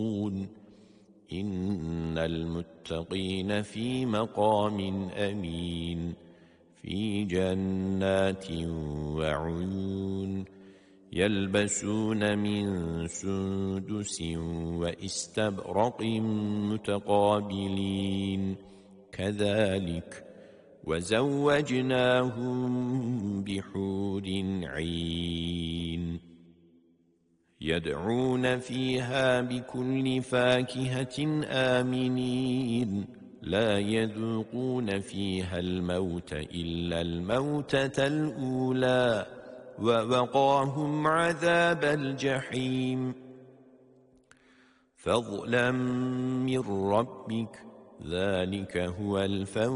إن المتقين في مقام أمين في جنات وعيون يلبسون من سندس واستبرق متقابلين كذلك وزوجناهم بحور عين يدعون فيها بكل فاكهة آمنين لا يذوقون فيها الموت إلا الموتة الأولى ووقاهم عذاب الجحيم فضلا من ربك ذلك هو الفوز